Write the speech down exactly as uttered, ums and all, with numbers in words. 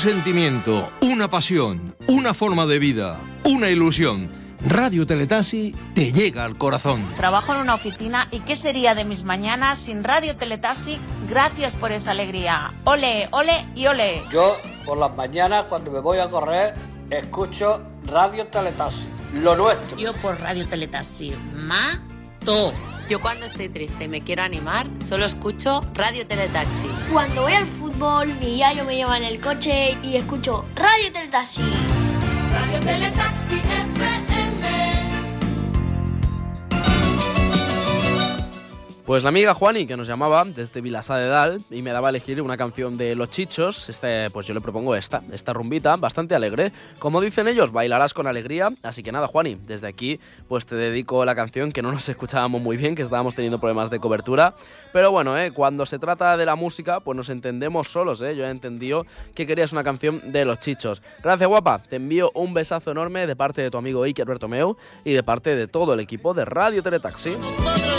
sentimiento, una pasión, una forma de vida, una ilusión. Radio Teletaxi te llega al corazón. Trabajo en una oficina y ¿qué sería de mis mañanas sin Radio Teletaxi? Gracias por esa alegría. Ole, ole y ole. Yo, por las mañanas, cuando me voy a correr, escucho Radio Teletaxi, lo nuestro. Yo por Radio Teletaxi, mato. Yo cuando estoy triste y me quiero animar, solo escucho Radio Teletaxi. Cuando voy al fútbol, mi yayo me lleva en el coche y escucho Radio Teletaxi. Radio Teletaxi F M. Pues la amiga Juani, que nos llamaba desde Vilassar de Dalt y me daba a elegir una canción de Los Chichos, este, pues yo le propongo esta, esta rumbita, bastante alegre. Como dicen ellos, bailarás con alegría. Así que nada, Juani, desde aquí pues te dedico la canción, que no nos escuchábamos muy bien, que estábamos teniendo problemas de cobertura. Pero bueno, eh, cuando se trata de la música, pues nos entendemos solos, ¿eh? Yo he entendido que querías una canción de Los Chichos. Gracias, guapa. Te envío un besazo enorme de parte de tu amigo Iker Bertomeu y de parte de todo el equipo de Radio Teletaxi.